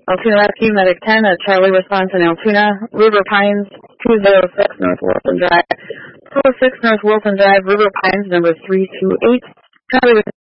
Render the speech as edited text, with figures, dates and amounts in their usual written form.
Altoona Rescue, Medic 10, Charlie response in Altoona, River Pines, 206 North Wilson Drive, 206 North Wilson Drive, River Pines, number 328, Charlie